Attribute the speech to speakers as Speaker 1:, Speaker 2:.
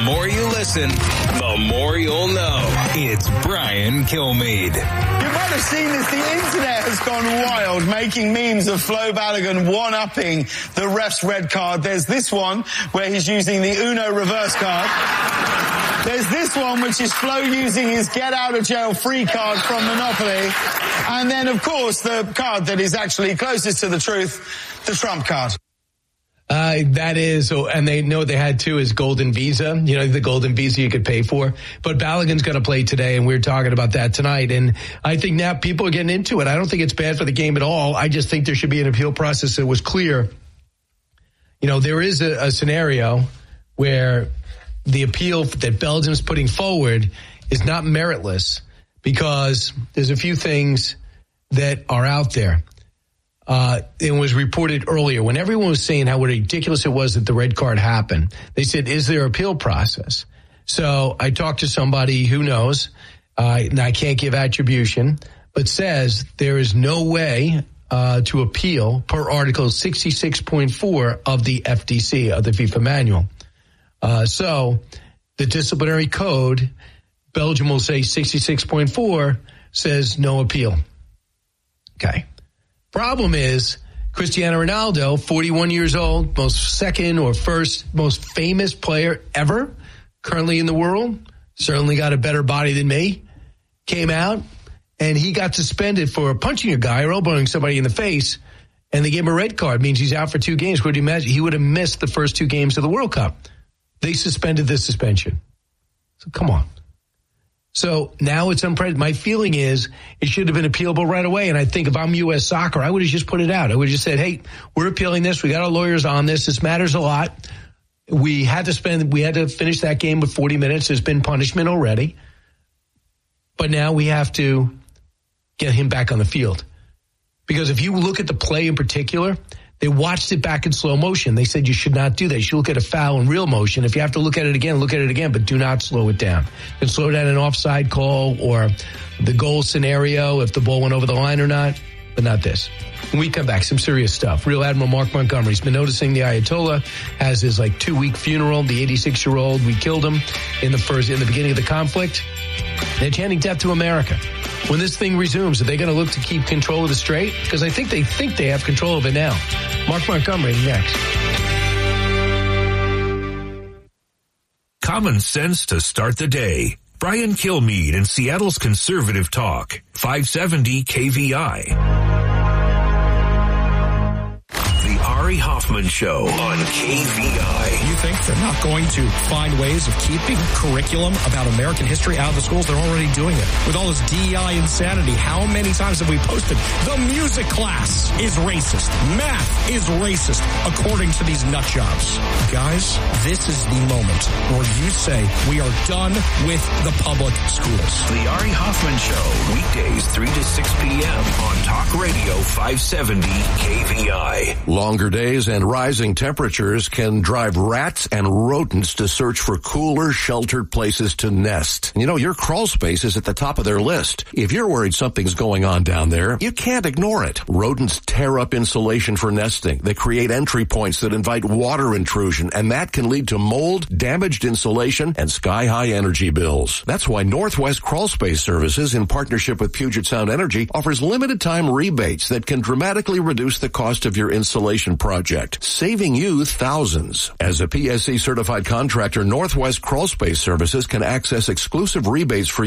Speaker 1: more you listen, the more you'll know. It's Brian Kilmeade.
Speaker 2: You might have seen this. The internet has gone wild, making memes of Flo Balogun one-upping the ref's red card. There's this one where he's using the Uno reverse card. There's this one which is Flo using his get-out-of-jail-free card from Monopoly. And then, of course, the card that is actually closest to the truth, the Trump card.
Speaker 3: That is, and they know they had too, is Golden Visa, the Golden Visa you could pay for. But Balogun's going to play today, and we're talking about that tonight. And I think now people are getting into it. I don't think it's bad for the game at all. I just think there should be an appeal process that was clear. There is a scenario where the appeal that Belgium's putting forward is not meritless because there's a few things that are out there. It was reported earlier when everyone was saying how ridiculous it was that the red card happened. They said, is there an appeal process? So I talked to somebody who knows, and I can't give attribution, but says there is no way to appeal per Article 66.4 of the FDC, of the FIFA manual. So the disciplinary code, Belgium will say 66.4 says no appeal. Okay. Problem is, Cristiano Ronaldo, 41 years old, second or first most famous player ever currently in the world, certainly got a better body than me, came out, and he got suspended for punching a guy or elbowing somebody in the face, and they gave him a red card, means he's out for 2 games. Would you imagine? He would have missed the first 2 games of the World Cup. They suspended the suspension. So come on. So now it's unprecedented. My feeling is it should have been appealable right away. And I think if I'm U.S. Soccer, I would have just put it out. I would have just said, hey, we're appealing this. We got our lawyers on this. This matters a lot. We had to finish that game with 40 minutes. There's been punishment already. But now we have to get him back on the field. Because if you look at the play in particular, they watched it back in slow motion. They said you should not do that. You should look at a foul in real motion. If you have to look at it again, but do not slow it down. You can slow down an offside call or the goal scenario, if the ball went over the line or not, but not this. When we come back, some serious stuff. Real Admiral Mark Montgomery's been noticing the Ayatollah has his 2-week funeral. The 86-year-old, we killed him in the beginning of the conflict. They're chanting death to America. When this thing resumes, are they going to look to keep control of the Strait? Because I think they have control of it now. Mark Montgomery next.
Speaker 4: Common sense to start the day. Brian Kilmeade in Seattle's Conservative Talk, 570 KVI. The Ari Hoffman Show on KVI.
Speaker 5: You think they're not going to find ways of keeping curriculum about American history out of the schools? They're already doing it. With all this DEI insanity, how many times have we posted, the music class is racist, math is racist, according to these nut jobs? Guys, this is the moment where you say we are done with the public schools.
Speaker 4: The Ari Hoffman Show, weekdays 3 to 6 p.m. on Talk Radio 570 KVI.
Speaker 6: Longer days and rising temperatures can drive rats and rodents to search for cooler, sheltered places to nest. Your crawl space is at the top of their list. If you're worried something's going on down there, you can't ignore it. Rodents tear up insulation for nesting. They create entry points that invite water intrusion, and that can lead to mold, damaged insulation, and sky-high energy bills. That's why Northwest Crawl Space Services, in partnership with Puget Sound Energy, offers limited-time rebates that can dramatically reduce the cost of your insulation project, saving you thousands. As a PSC certified contractor, Northwest Crawl Space Services can access exclusive rebates for